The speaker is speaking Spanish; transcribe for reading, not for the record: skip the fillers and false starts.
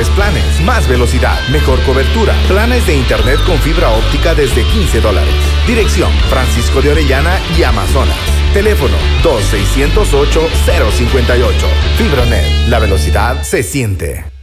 mejores planes, más velocidad, mejor cobertura. Planes de internet con fibra óptica desde $15. Dirección: Francisco de Orellana y Amazonas. Teléfono 2608-058. Fibronet, la velocidad se siente.